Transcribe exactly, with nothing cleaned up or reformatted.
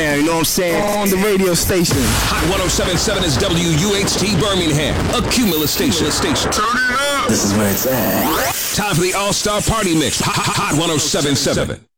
You know what I'm saying? On the radio station. Hot one oh seven point seven is W U H T Birmingham, a Cumulus station. station. Turn it up. This is where it's at. Time for the All-Star Party Mix. Hot one oh seven point seven.